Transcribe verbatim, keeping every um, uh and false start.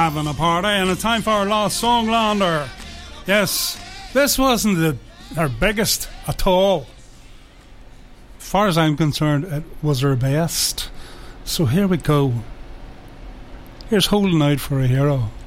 Having a party, and it's time for our last song, Lander. Yes, this wasn't the, her biggest at all. As far as I'm concerned, it was her best. So here we go. Here's Holding Out for a Hero.